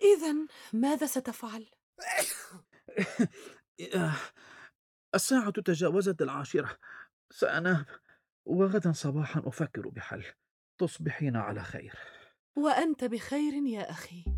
إذن ماذا ستفعل؟ آه، الساعة تجاوزت 10. سأنام، وغدا صباحا أفكر بحل. تصبحين على خير. وأنت بخير يا أخي.